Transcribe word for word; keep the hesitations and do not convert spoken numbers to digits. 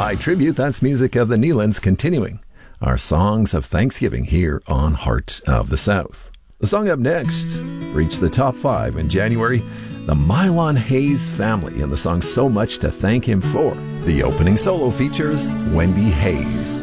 By Tribute, that's music of the Neelands, continuing our songs of Thanksgiving here on Heart of the South. The song up next reached the top five in January. The Mylon Hayes Family and the song So Much to Thank Him For. The opening solo features Wendy Hayes.